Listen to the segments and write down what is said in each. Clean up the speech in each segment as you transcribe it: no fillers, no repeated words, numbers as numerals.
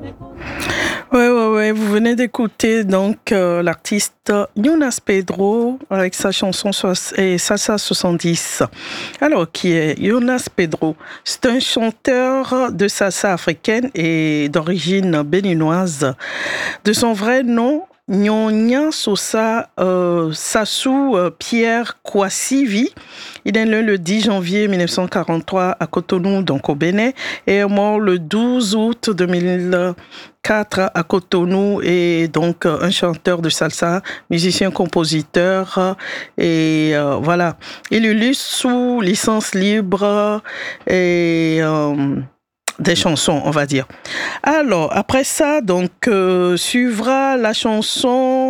Ouais, vous venez d'écouter donc l'artiste Jonas Pedro avec sa chanson et Salsa 70. Alors, qui est Jonas Pedro? C'est un chanteur de salsa africaine et d'origine béninoise. De son vrai nom, Nyonya Sosa Sassou Pierre Kouassivi. Il est né le 10 janvier 1943 à Cotonou, donc au Bénin, et est mort le 12 août 2004 à Cotonou, et donc un chanteur de salsa, musicien, compositeur, et voilà. Il illustre sous licence libre et des chansons, on va dire. Alors, après ça, donc, suivra la chanson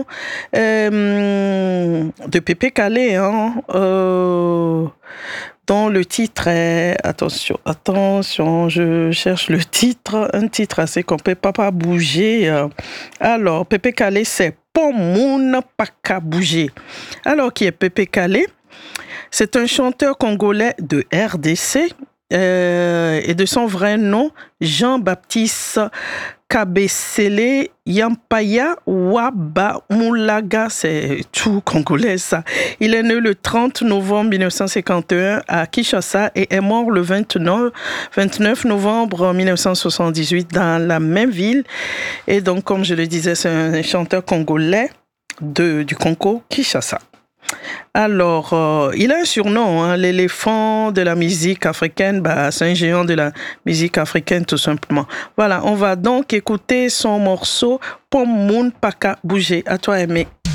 de Pépé Calé, hein, dont le titre est... Attention, je cherche le titre, un titre assez complet, Papa Bouger. Alors, Pépé Calé, c'est Pomoun Paka Bouger. Alors, qui est Pépé Calé? C'est un chanteur congolais de RDC, et de son vrai nom, Jean-Baptiste Kabesele Yampaya Wabamoulaga, c'est tout congolais ça. Il est né le 30 novembre 1951 à Kinshasa et est mort le 29 novembre 1978 dans la même ville. Et donc, comme je le disais, c'est un chanteur congolais du Congo, Kinshasa. Alors, il a un surnom, hein, l'éléphant de la musique africaine. C'est un géant de la musique africaine, tout simplement. Voilà, on va donc écouter son morceau Pomoun Paka Bouger. À toi, Aimé.